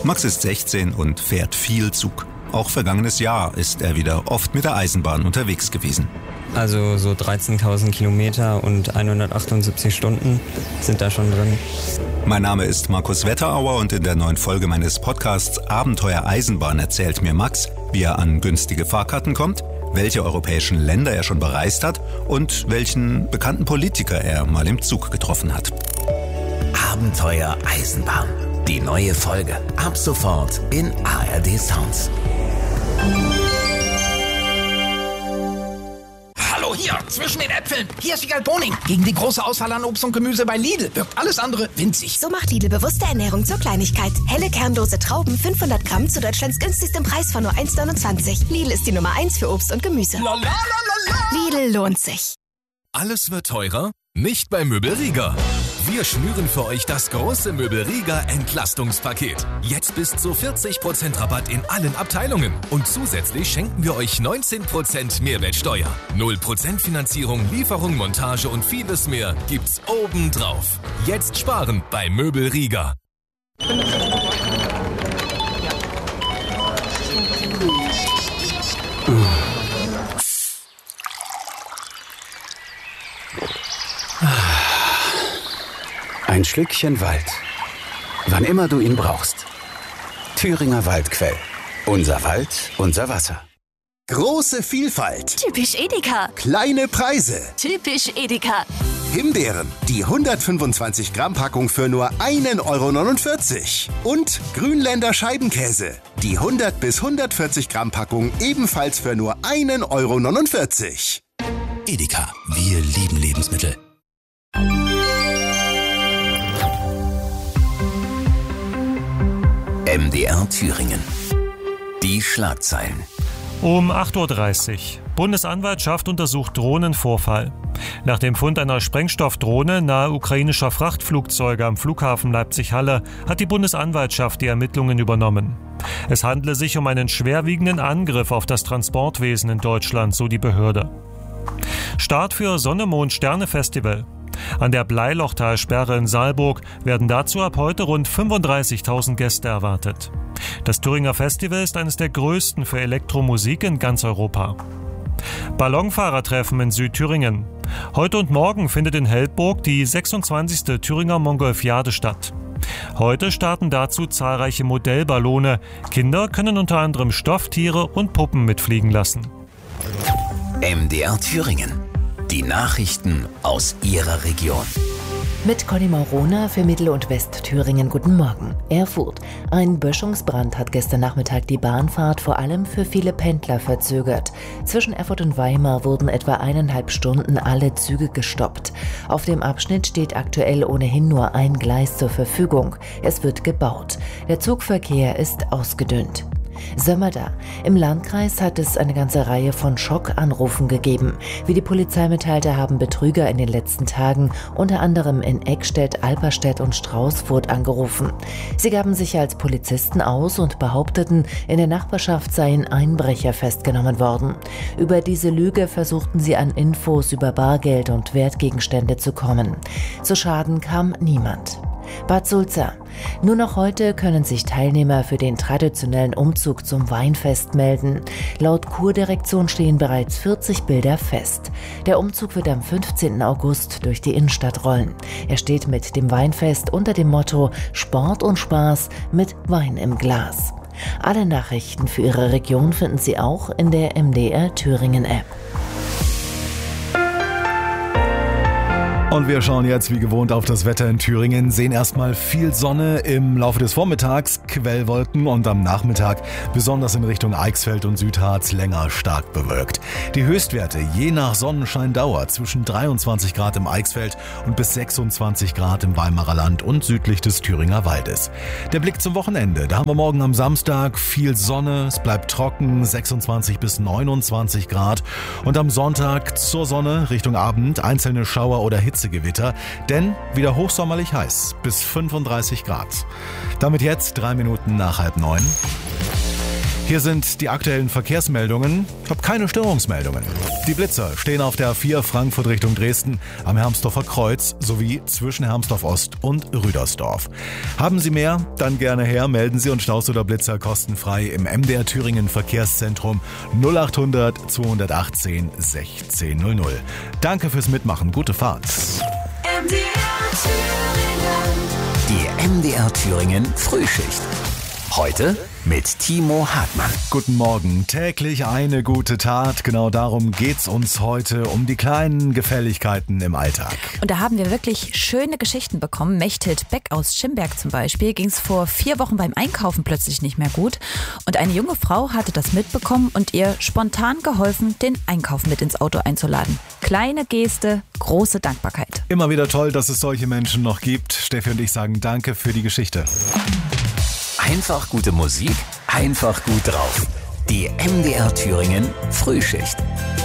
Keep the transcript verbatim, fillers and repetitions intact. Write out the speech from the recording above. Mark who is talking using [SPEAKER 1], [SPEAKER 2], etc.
[SPEAKER 1] Max ist sechzehn und fährt viel Zug. Auch vergangenes Jahr ist er wieder oft mit der Eisenbahn unterwegs gewesen.
[SPEAKER 2] Also so dreizehntausend Kilometer und hundertachtundsiebzig Stunden sind da schon drin.
[SPEAKER 1] Mein Name ist Markus Wetterauer und in der neuen Folge meines Podcasts Abenteuer Eisenbahn erzählt mir Max, wie er an günstige Fahrkarten kommt, welche europäischen Länder er schon bereist hat und welchen bekannten Politiker er mal im Zug getroffen hat.
[SPEAKER 3] Abenteuer Eisenbahn. Die neue Folge. Ab sofort in A R D Sounds.
[SPEAKER 4] Hallo, hier, zwischen den Äpfeln. Hier ist Wiegald Boning. Gegen die große Auswahl an Obst und Gemüse bei Lidl wirkt alles andere winzig.
[SPEAKER 5] So macht Lidl bewusste Ernährung zur Kleinigkeit. Helle kernlose Trauben, fünfhundert Gramm zu Deutschlands günstigstem Preis von nur eins neunundzwanzig. Lidl ist die Nummer eins für Obst und Gemüse.
[SPEAKER 4] La, la, la, la, la.
[SPEAKER 5] Lidl lohnt sich.
[SPEAKER 6] Alles wird teurer? Nicht bei Möbel Rieger. Wir schnüren für euch das große Möbel Rieger Entlastungspaket. Jetzt bis zu vierzig Prozent Rabatt in allen Abteilungen. Und zusätzlich schenken wir euch neunzehn Prozent Mehrwertsteuer. null Prozent Finanzierung, Lieferung, Montage und vieles mehr gibt's obendrauf. Jetzt sparen bei Möbel Rieger.
[SPEAKER 7] Ein Schlückchen Wald. Wann immer du ihn brauchst. Thüringer Waldquell. Unser Wald, unser Wasser.
[SPEAKER 8] Große Vielfalt.
[SPEAKER 5] Typisch Edeka.
[SPEAKER 8] Kleine Preise.
[SPEAKER 5] Typisch Edeka.
[SPEAKER 8] Himbeeren, die hundertfünfundzwanzig Gramm Packung für nur ein Euro neunundvierzig. Und Grünländer Scheibenkäse, die hundert bis hundertvierzig Gramm Packung ebenfalls für nur ein Euro neunundvierzig.
[SPEAKER 3] Edeka, wir lieben Lebensmittel. M D R Thüringen. Die Schlagzeilen.
[SPEAKER 9] Um acht Uhr dreißig. Bundesanwaltschaft untersucht Drohnenvorfall. Nach dem Fund einer Sprengstoffdrohne nahe ukrainischer Frachtflugzeuge am Flughafen Leipzig-Halle hat die Bundesanwaltschaft die Ermittlungen übernommen. Es handle sich um einen schwerwiegenden Angriff auf das Transportwesen in Deutschland, so die Behörde. Start für Sonne-Mond-Sterne-Festival. An der Bleilochtalsperre in Saalburg werden dazu ab heute rund fünfunddreißigtausend Gäste erwartet. Das Thüringer Festival ist eines der größten für Elektromusik in ganz Europa. Ballonfahrertreffen in Südthüringen. Heute und morgen findet in Heldburg die sechsundzwanzigste Thüringer Mongolfiade statt. Heute starten dazu zahlreiche Modellballone. Kinder können unter anderem Stofftiere und Puppen mitfliegen lassen.
[SPEAKER 3] M D R Thüringen. Die Nachrichten aus Ihrer Region.
[SPEAKER 10] Mit Conny Maurona für Mittel- und Westthüringen. Guten Morgen. Erfurt. Ein Böschungsbrand hat gestern Nachmittag die Bahnfahrt vor allem für viele Pendler verzögert. Zwischen Erfurt und Weimar wurden etwa eineinhalb Stunden alle Züge gestoppt. Auf dem Abschnitt steht aktuell ohnehin nur ein Gleis zur Verfügung. Es wird gebaut. Der Zugverkehr ist ausgedünnt. Sömmerda. Im Landkreis hat es eine ganze Reihe von Schockanrufen gegeben. Wie die Polizei mitteilte, haben Betrüger in den letzten Tagen unter anderem in Eckstedt, Alperstedt und Straußfurt angerufen. Sie gaben sich als Polizisten aus und behaupteten, in der Nachbarschaft seien Einbrecher festgenommen worden. Über diese Lüge versuchten sie an Infos über Bargeld und Wertgegenstände zu kommen. Zu Schaden kam niemand. Bad Sulza. Nur noch heute können sich Teilnehmer für den traditionellen Umzug zum Weinfest melden. Laut Kurdirektion stehen bereits vierzig Bilder fest. Der Umzug wird am fünfzehnten August durch die Innenstadt rollen. Er steht mit dem Weinfest unter dem Motto Sport und Spaß mit Wein im Glas. Alle Nachrichten für Ihre Region finden Sie auch in der M D R Thüringen App.
[SPEAKER 11] Und wir schauen jetzt wie gewohnt auf das Wetter in Thüringen, sehen erstmal viel Sonne im Laufe des Vormittags, Quellwolken und am Nachmittag, besonders in Richtung Eichsfeld und Südharz, länger stark bewölkt. Die Höchstwerte je nach Sonnenscheindauer zwischen dreiundzwanzig Grad im Eichsfeld und bis sechsundzwanzig Grad im Weimarer Land und südlich des Thüringer Waldes. Der Blick zum Wochenende, da haben wir morgen am Samstag viel Sonne, es bleibt trocken, sechsundzwanzig bis neunundzwanzig Grad und am Sonntag zur Sonne Richtung Abend einzelne Schauer oder Hitze Gewitter, denn wieder hochsommerlich heiß, bis fünfunddreißig Grad. Damit jetzt drei Minuten nach halb neun. Hier sind die aktuellen Verkehrsmeldungen. Ich habe keine Störungsmeldungen. Die Blitzer stehen auf der A vier Frankfurt Richtung Dresden am Hermsdorfer Kreuz sowie zwischen Hermsdorf Ost und Rüdersdorf. Haben Sie mehr? Dann gerne her. Melden Sie uns Staus oder Blitzer kostenfrei im M D R Thüringen Verkehrszentrum null acht hundert zweihundertachtzehn sechzehn null null. Danke fürs Mitmachen. Gute Fahrt.
[SPEAKER 3] M D R Thüringen. Die M D R Thüringen Frühschicht. Heute mit Timo Hartmann.
[SPEAKER 11] Guten Morgen. Täglich eine gute Tat. Genau darum geht's uns heute, um die kleinen Gefälligkeiten im Alltag.
[SPEAKER 12] Und da haben wir wirklich schöne Geschichten bekommen. Mechthild Beck aus Schimberg zum Beispiel ging es vor vier Wochen beim Einkaufen plötzlich nicht mehr gut. Und eine junge Frau hatte das mitbekommen und ihr spontan geholfen, den Einkauf mit ins Auto einzuladen. Kleine Geste, große Dankbarkeit.
[SPEAKER 11] Immer wieder toll, dass es solche Menschen noch gibt. Steffi und ich sagen danke für die Geschichte.
[SPEAKER 3] Einfach gute Musik, einfach gut drauf. Die M D R Thüringen Frühschicht.